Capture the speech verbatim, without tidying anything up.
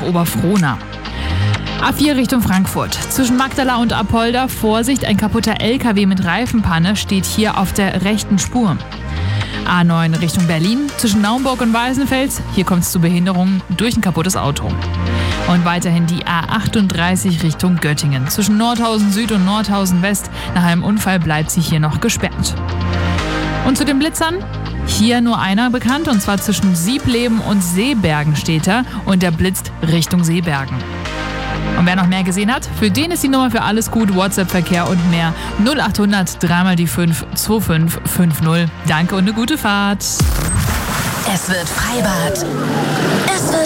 Oberfrohna. A vier Richtung Frankfurt. Zwischen Magdala und Apolda, Vorsicht, ein kaputter L K W mit Reifenpanne steht hier auf der rechten Spur. A neun Richtung Berlin. Zwischen Naumburg und Weißenfels, hier kommt es zu Behinderungen durch ein kaputtes Auto. Und weiterhin die A achtunddreißig Richtung Göttingen. Zwischen Nordhausen Süd und Nordhausen West. Nach einem Unfall bleibt sie hier noch gesperrt. Und zu den Blitzern? Hier nur einer bekannt, und zwar zwischen Siebleben und Seebergen steht er, und der blitzt Richtung Seebergen. Und wer noch mehr gesehen hat, für den ist die Nummer für alles gut, WhatsApp-Verkehr und mehr null acht hundert drei mal die fünf zwei fünf fünf null. Danke und eine gute Fahrt. Es wird Freibad. Es wird